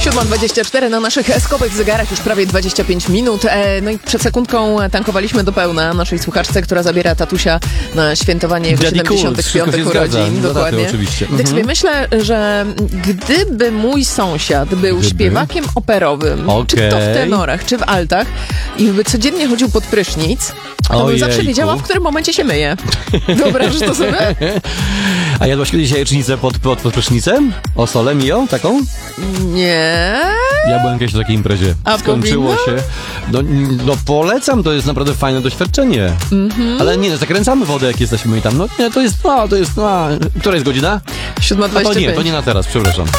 7:24 na naszych skowych zegarach już prawie 25 minut. No i przed sekundką tankowaliśmy do pełna naszej słuchaczce, która zabiera tatusia na świętowanie jego 75 urodzin. Dokładnie. Tak, oczywiście. Tak sobie myślę, że gdyby mój sąsiad był śpiewakiem operowym, czy to w tenorach, czy w altach, i by codziennie chodził pod prysznic, to bym zawsze wiedziała, w którym momencie się myje. Wyobrażasz to sobie? A jadłaś kiedyś jajecznicę pod prysznicem? O sole mio? Taką? Nie. Ja byłem kiedyś na takiej imprezie. A skończyło się. No polecam, to jest naprawdę fajne doświadczenie. Ale nie, zakręcamy wodę, jak jesteśmy i tam. No nie, to jest. Która jest godzina? 7:25. To nie na teraz, przepraszam.